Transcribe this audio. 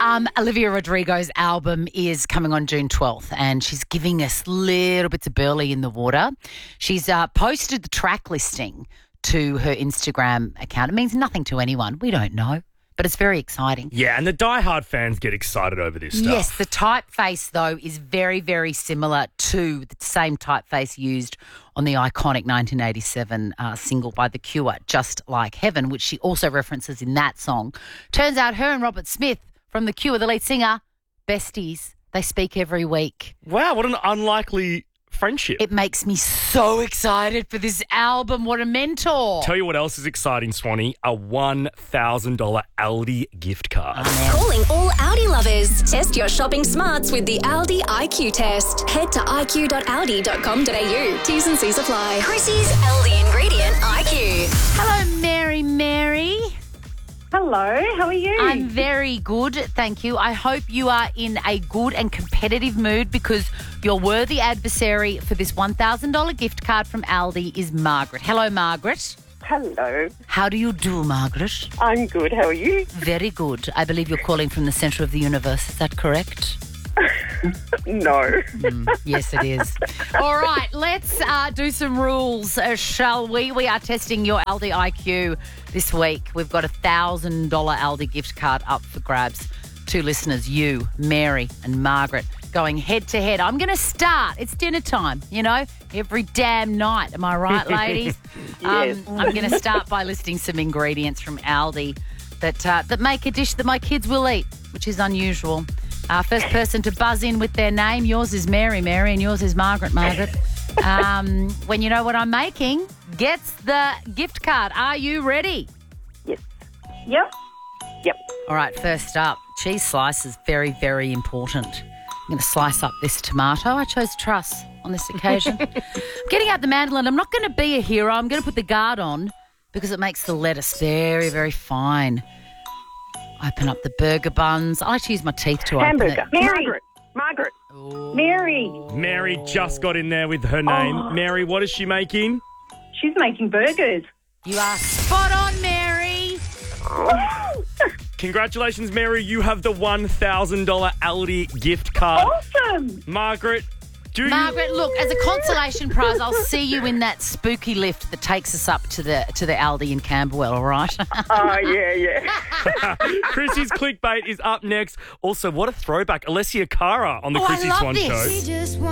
Olivia Rodrigo's album is coming on June 12th and she's giving us little bits of Burley in the water. She's posted the track listing to her Instagram account. It means nothing to anyone. We don't know, but it's very exciting. Yeah, and the diehard fans get excited over this stuff. Yes, the typeface, though, is very, very similar to the same typeface used on the iconic 1987 single by The Cure, Just Like Heaven, which she also references in that song. Turns out her and Robert Smith from The Cure, the lead singer, besties. They speak every week. Wow, what an unlikely friendship. It makes me so excited for this album. What a mentor. Tell you what else is exciting, Swanee, a $1,000 Aldi gift card. Calling all Audi lovers. Test your shopping smarts with the Aldi IQ test. Head to iq.aldi.com.au. T's and C's apply. Chrissy's Aldi Ingredient IQ. Hello, Mary. Hello, how are you? I'm very good, thank you. I hope you are in a good and competitive mood because your worthy adversary for this $1,000 gift card from Aldi is Margaret. Hello, Margaret. Hello. How do you do, Margaret? I'm good, how are you? Very good. I believe you're calling from the centre of the universe. Is that correct? No. Yes, it is. All right, let's do some rules, shall we? We are testing your Aldi IQ this week. We've got a $1,000 Aldi gift card up for grabs. Two listeners, you, Mary and Margaret, going head to head. I'm going to start. It's dinner time, every damn night. Am I right, ladies? Yes. I'm going to start by listing some ingredients from Aldi that make a dish that my kids will eat, which is unusual. First person to buzz in with their name. Yours is Mary, and yours is Margaret. When you know what I'm making, gets the gift card. Are you ready? Yes. Yep. All right, first up, cheese slices. Very, very important. I'm going to slice up this tomato. I chose truss on this occasion. I'm getting out the mandolin. I'm not going to be a hero. I'm going to put the guard on because it makes the lettuce very, very fine. Open up the burger buns. I like to use my teeth to Hamburger. open it. Margaret. Ooh. Mary. Mary just got in there with her name. Oh. Mary, what is she making? She's making burgers. You are spot on, Mary. Congratulations, Mary. You have the $1,000 Aldi gift card. Awesome. Margaret, Look, as a consolation prize, I'll see you in that spooky lift that takes us up to the Aldi in Camberwell, all right? Oh, yeah. Chrissy's clickbait is up next. Also, what a throwback. Alessia Cara on the Chrissy I love Swan this. Show.